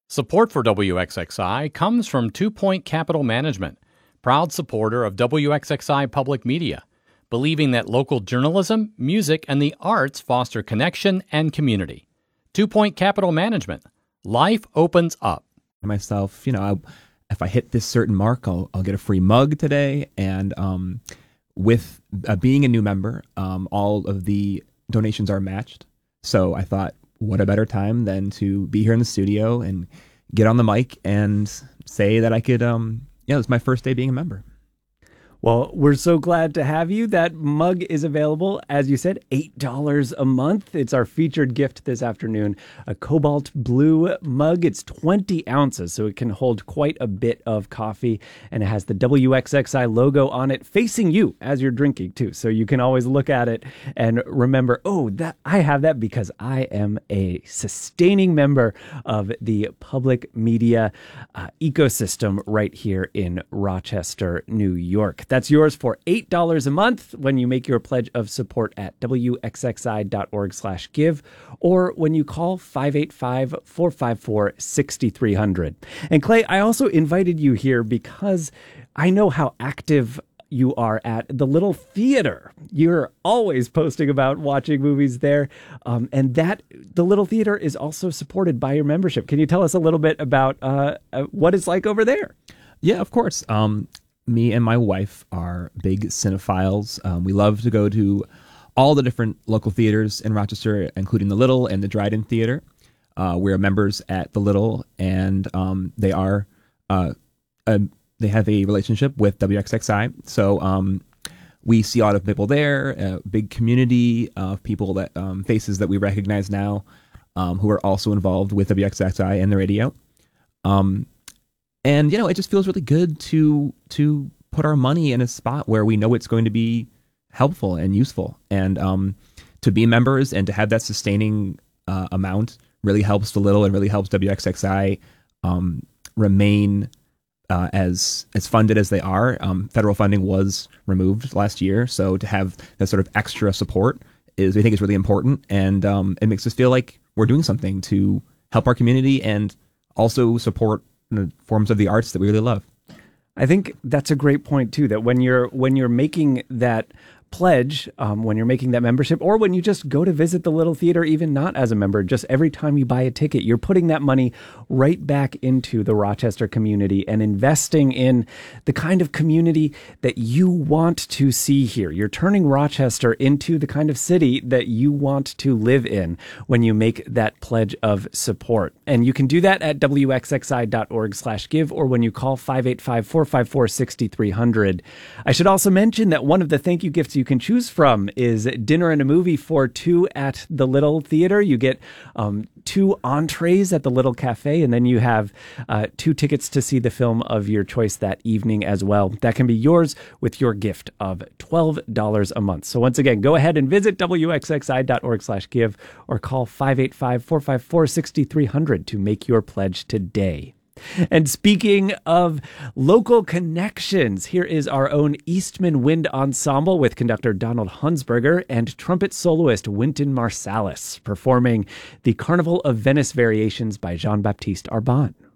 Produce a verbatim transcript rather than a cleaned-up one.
Support for W X X I comes from Two Point Capital Management, proud supporter of W X X I Public Media, believing that local journalism, music, and the arts foster connection and community. Two Point Capital Management. Life opens up. Myself, you know, I, if I hit this certain mark, I'll, I'll get a free mug today. And um, with uh, being a new member, um, all of the donations are matched. So I thought, what a better time than to be here in the studio and get on the mic and say that I could, um, yeah, it was my first day being a member. Well, we're so glad to have you. That mug is available, as you said, eight dollars a month. It's our featured gift this afternoon, a cobalt blue mug. It's twenty ounces, so it can hold quite a bit of coffee, and it has the W X X I logo on it facing you as you're drinking, too. So you can always look at it and remember, oh, that I have that because I am a sustaining member of the public media uh, ecosystem right here in Rochester, New York. That's yours for eight dollars a month when you make your pledge of support at W X X I dot org slash give or when you call five eight five, four five four, six three zero zero. And Clay, I also invited you here because I know how active you are at the Little Theater. You're always posting about watching movies there. Um, and that the Little Theater is also supported by your membership. Can you tell us a little bit about uh, uh, what it's like over there? Yeah, of course. Um, me and my wife are big cinephiles. Um, we love to go to all the different local theaters in Rochester, including the Little and the Dryden Theater. Uh, we're members at the Little, and um, they are uh, a, they have a relationship with W X X I. So um, we see a lot of people there, a big community of people that um, faces that we recognize now, um, who are also involved with W X X I and the radio. Um, And, you know, it just feels really good to to put our money in a spot where we know it's going to be helpful and useful. And um, to be members and to have that sustaining uh, amount really helps the Little and really helps W X X I um, remain uh, as as funded as they are. Um, federal funding was removed last year. So to have that sort of extra support is, we think, is really important. And um, it makes us feel like we're doing something to help our community and also support the forms of the arts that we really love. I think that's a great point too, that when you're when you're making that pledge, um, when you're making that membership, or when you just go to visit the Little Theater, even not as a member, just every time you buy a ticket, you're putting that money right back into the Rochester community and investing in the kind of community that you want to see here. You're turning Rochester into the kind of city that you want to live in when you make that pledge of support. And you can do that at W X X I dot org slash give or when you call five eight five, four five four, six three zero zero. I should also mention that one of the thank you gifts you can choose from is dinner and a movie for two at the Little Theater. You get um, two entrees at the Little Cafe, and then you have uh, two tickets to see the film of your choice that evening as well. That can be yours with your gift of twelve dollars a month. So once again, go ahead and visit W X X I dot org slash give or call five eight five, four five four, six three zero zero to make your pledge today. And speaking of local connections, here is our own Eastman Wind Ensemble with conductor Donald Hunsberger and trumpet soloist Wynton Marsalis performing the Carnival of Venice Variations by Jean-Baptiste Arbonne.